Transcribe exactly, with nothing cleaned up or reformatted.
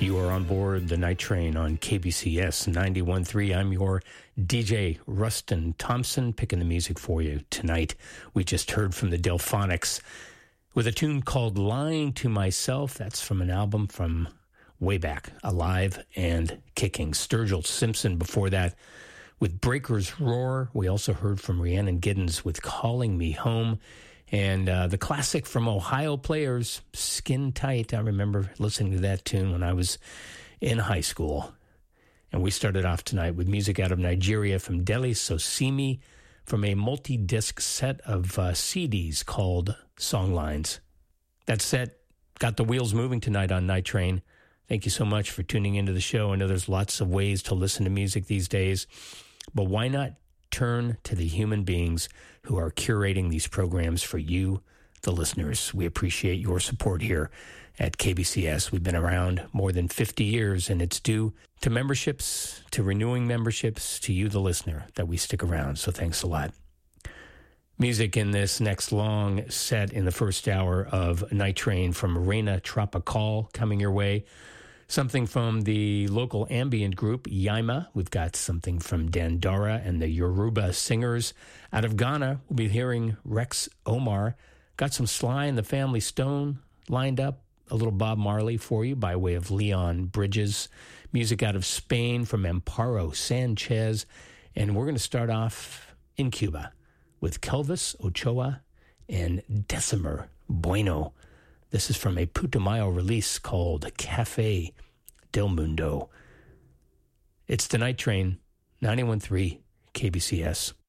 You are on board the night train on K B C S ninety-one point three. I'm your D J, Rustin Thompson, picking the music for you tonight. We just heard from the Delphonics with a tune called Lying to Myself. That's from an album from way back, Alive and Kicking. Sturgill Simpson before that with Breaker's Roar. We also heard from Rhiannon Giddens with Calling Me Home. And uh, the classic from Ohio Players, Skin Tight. I remember listening to that tune when I was in high school. And we started off tonight with music out of Nigeria from Dele Sosimi from a multi-disc set of uh, C Ds called Songlines. That set got the wheels moving tonight on Night Train. Thank you so much for tuning into the show. I know there's lots of ways to listen to music these days, but why not turn to the human beings who are curating these programs for you, the listeners. We appreciate your support here at K B C S. We've been around more than fifty years, and it's due to memberships, to renewing memberships, to you, the listener, that we stick around. So thanks a lot. Music in this next long set in the first hour of Night Train from Reina Tropical coming your way. Something from the local ambient group, Yaima. We've got something from Dandara and the Yoruba Singers. Out of Ghana, we'll be hearing Rex Omar. Got some Sly and the Family Stone lined up. A little Bob Marley for you by way of Leon Bridges. Music out of Spain from Amparo Sanchez. And we're going to start off in Cuba with Kelvis Ochoa and Decimer Bueno. This is from a Putumayo release called Cafe del Mundo. It's the Night Train, ninety-one point three K B C S.